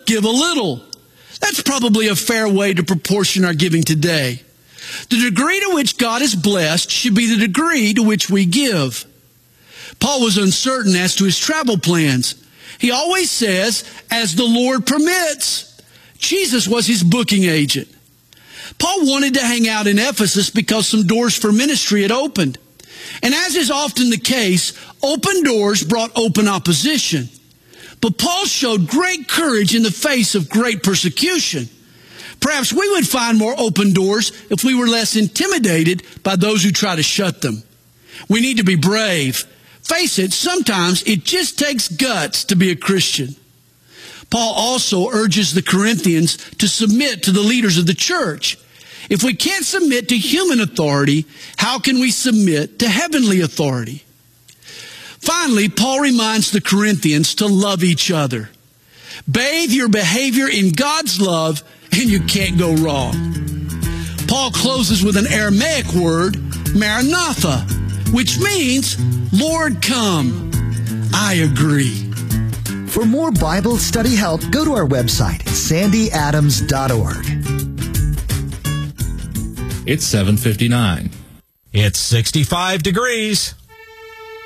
give a little. That's probably a fair way to proportion our giving today. The degree to which God is blessed should be the degree to which we give. Paul was uncertain as to his travel plans. He always says, as the Lord permits. Jesus was his booking agent. Paul wanted to hang out in Ephesus because some doors for ministry had opened. And as is often the case, open doors brought open opposition. But Paul showed great courage in the face of great persecution. Perhaps we would find more open doors if we were less intimidated by those who try to shut them. We need to be brave. Face it, sometimes it just takes guts to be a Christian. Paul also urges the Corinthians to submit to the leaders of the church. If we can't submit to human authority, how can we submit to heavenly authority? Finally, Paul reminds the Corinthians to love each other. Bathe your behavior in God's love, and you can't go wrong. Paul closes with an Aramaic word, Maranatha, which means, Lord, come. I agree. For more Bible study help, go to our website, sandyadams.org. It's 7:59. It's 65 degrees.